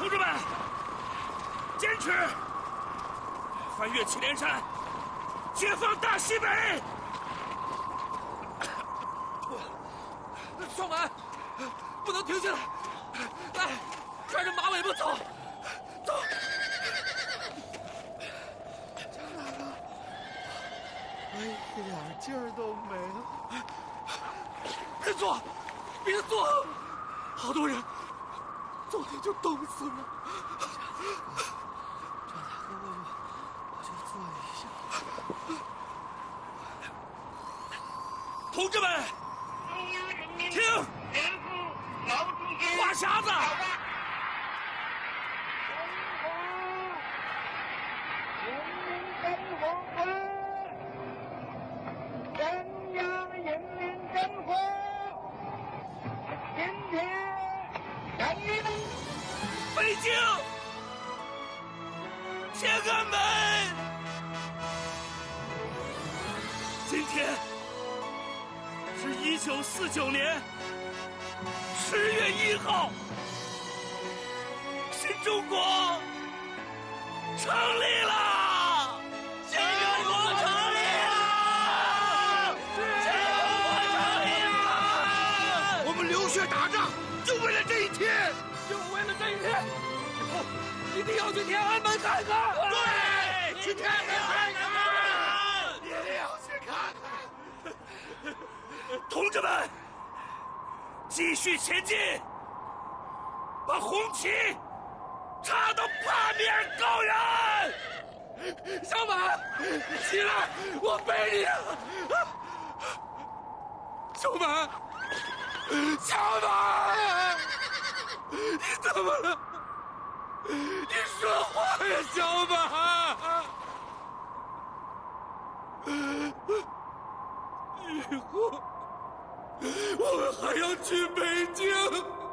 同志们，坚持！翻越祁连山，解放大西北！ 双满，不能停下来！来，拽着马尾巴走，走！ 江大哥，我一点劲儿都没了。 别坐，别坐！好多人，昨天就冻死了。 张大哥，我就坐一下。 同志们，听，话匣子。北京，天安门！今天是1949年10月1号，新中国成立了！新中国成立了！新中国成立了！ 我们流血打仗，就为了这一天。 就为了这一天，以后一定要去天安门看看。 对，去天安门看看，一定要去看看。 同志们，继续前进，把红旗插到八面高原。 小马，起来，我背你啊！小马，小马。你怎么了？你说话呀，小马！以后我们还要去北京。